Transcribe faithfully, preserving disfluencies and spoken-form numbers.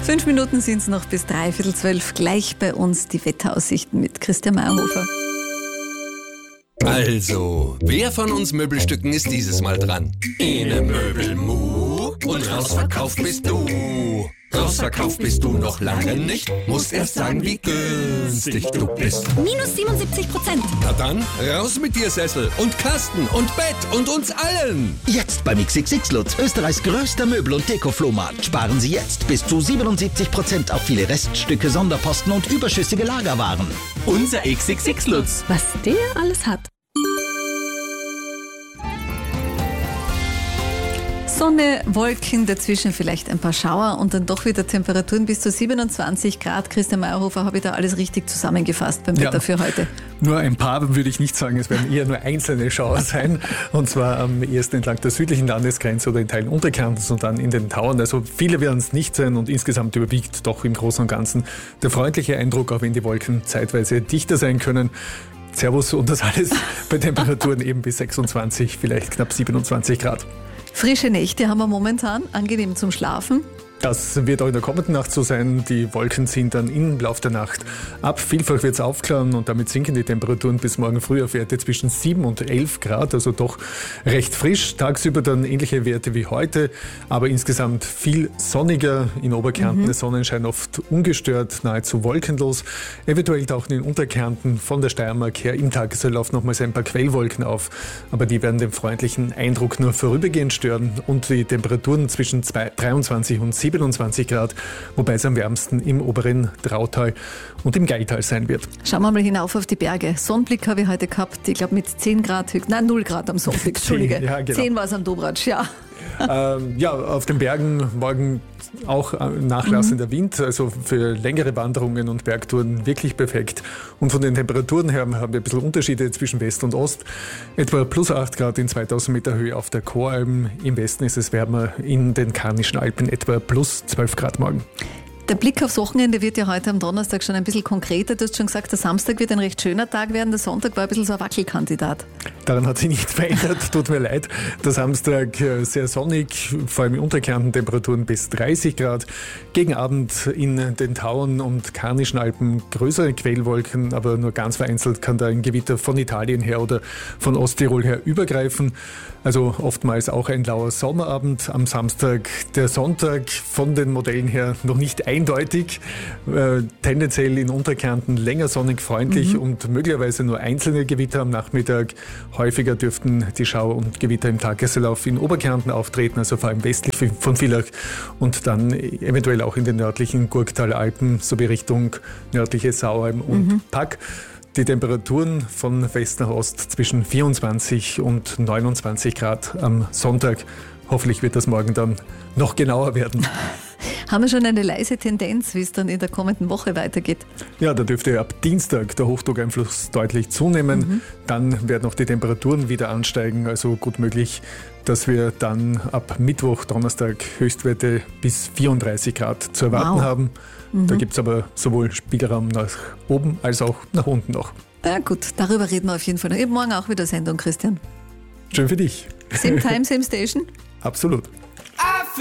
Fünf Minuten sind es noch bis dreiviertel zwölf. Gleich bei uns die Wetteraussichten mit Christian Meyerhofer. Also, wer von uns Möbelstücken ist dieses Mal dran? Ene Möbelmu und rausverkauft bist du. Rausverkauft bist du noch lange nicht, musst erst sagen, wie günstig du bist. Minus siebenundsiebzig Prozent. Na dann, raus mit dir Sessel und Kasten und Bett und uns allen. Jetzt beim X X X Lutz, Österreichs größter Möbel- und Deko-Flohmarkt. Sparen Sie jetzt bis zu siebenundsiebzig Prozent auf viele Reststücke, Sonderposten und überschüssige Lagerwaren. Unser X X X Lutz. Was der alles hat. Sonne, Wolken, dazwischen vielleicht ein paar Schauer und dann doch wieder Temperaturen bis zu siebenundzwanzig Grad. Christian Meyerhofer, habe ich da alles richtig zusammengefasst beim Wetter ja, für heute? Nur ein paar würde ich nicht sagen, es werden eher nur einzelne Schauer sein. Und zwar am ersten entlang der südlichen Landesgrenze oder in Teilen Unterkärntens und dann in den Tauern. Also viele werden es nicht sein und insgesamt überwiegt doch im Großen und Ganzen der freundliche Eindruck, auch wenn die Wolken zeitweise dichter sein können. Servus und das alles bei Temperaturen eben bis sechsundzwanzig, vielleicht knapp siebenundzwanzig Grad. Frische Nächte haben wir momentan, angenehm zum Schlafen. Das wird auch in der kommenden Nacht so sein. Die Wolken ziehen dann im Laufe der Nacht ab. Vielfach wird es aufklaren und damit sinken die Temperaturen bis morgen früh auf Werte zwischen sieben und elf Grad, also doch recht frisch. Tagsüber dann ähnliche Werte wie heute, aber insgesamt viel sonniger. In Oberkärnten mhm. der Sonnenschein oft ungestört, nahezu wolkenlos. Eventuell tauchen in Unterkärnten von der Steiermark her im Tagesverlauf nochmals ein paar Quellwolken auf, aber die werden den freundlichen Eindruck nur vorübergehend stören und die Temperaturen zwischen dreiundzwanzig und siebenundzwanzig Grad, wobei es am wärmsten im oberen Drautal und im Gaital sein wird. Schauen wir mal hinauf auf die Berge. Sonnenblick habe ich heute gehabt, ich glaube mit zehn Grad, nein null Grad am Sonnenblick, Entschuldige. Ja, genau. zehn war es am Dobratsch, ja. Ähm, ja, auf den Bergen morgen auch nachlassender mhm. Wind, also für längere Wanderungen und Bergtouren wirklich perfekt. Und von den Temperaturen her haben wir ein bisschen Unterschiede zwischen West und Ost. Etwa plus acht Grad in zweitausend Meter Höhe auf der Choralm. Im Westen ist es wärmer, in den Karnischen Alpen etwa plus zwölf Grad morgen. Der Blick aufs Wochenende wird ja heute am Donnerstag schon ein bisschen konkreter. Du hast schon gesagt, der Samstag wird ein recht schöner Tag werden. Der Sonntag war ein bisschen so ein Wackelkandidat. Daran hat sich nichts verändert, tut mir leid. Der Samstag sehr sonnig, vor allem in Unterkärnten Temperaturen bis dreißig Grad. Gegen Abend in den Tauern und Karnischen Alpen größere Quellwolken, aber nur ganz vereinzelt kann da ein Gewitter von Italien her oder von Osttirol her übergreifen. Also oftmals auch ein lauer Sommerabend am Samstag. Der Sonntag von den Modellen her noch nicht eindeutig. Äh, tendenziell in Unterkärnten länger sonnig, freundlich mhm. und möglicherweise nur einzelne Gewitter am Nachmittag. Häufiger dürften die Schauer und Gewitter im Tagesverlauf in Oberkärnten auftreten, also vor allem westlich von Villach und dann eventuell auch in den nördlichen Gurktalalpen sowie Richtung nördliche Saualm und mhm. Pack. Die Temperaturen von West nach Ost zwischen vierundzwanzig und neunundzwanzig Grad am Sonntag. Hoffentlich wird das morgen dann noch genauer werden. Haben wir schon eine leise Tendenz, wie es dann in der kommenden Woche weitergeht? Ja, da dürfte ab Dienstag der Hochdruckeinfluss deutlich zunehmen. Mhm. Dann werden auch die Temperaturen wieder ansteigen. Also gut möglich, dass wir dann ab Mittwoch, Donnerstag Höchstwerte bis vierunddreißig Grad zu erwarten wow. haben. Mhm. Da gibt es aber sowohl Spielraum nach oben als auch nach unten noch. Ja gut, darüber reden wir auf jeden Fall noch. Ich habe morgen auch wieder Sendung, Christian. Schön für dich. Same time, same station? Absolut.